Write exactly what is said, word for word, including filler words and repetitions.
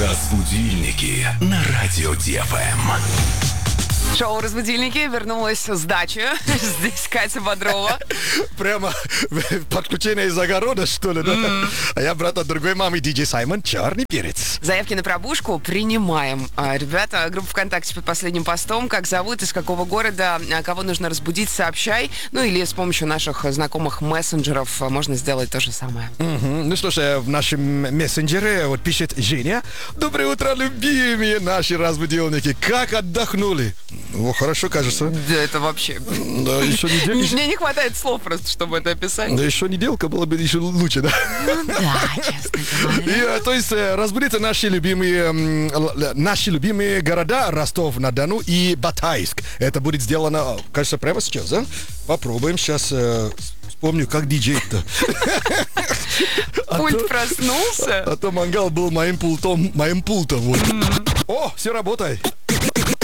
Разбудильники на радио ДФМ. Шоу «Разбудильники» вернулось с дачи. Здесь Катя Бодрова. Прямо подключение из огорода, что ли, да? Mm. А я брат от другой мамы, диджей Саймон, черный перец. Заявки на пробужку принимаем. Ребята, группа ВКонтакте под последним постом. Как зовут, из какого города, кого нужно разбудить, сообщай. Ну или с помощью наших знакомых мессенджеров можно сделать то же самое. Mm-hmm. Ну что ж, в нашем мессенджере вот пишет Женя. Доброе утро, любимые наши разбудильники. Как отдохнули? Ну, хорошо, кажется. Да, это вообще... Да, еще неделя. Мне не хватает слов просто, чтобы это описать. Да, еще неделка была бы еще лучше, да? Ну да, честно говоря. И, то есть разбудите наши любимые, наши любимые города Ростов-на-Дону и Батайск. Это будет сделано, кажется, прямо сейчас, да? Попробуем сейчас... Вспомню, как диджей-то. Пульт проснулся. А то мангал был моим пультом, моим пультом. Вот. О, все работает.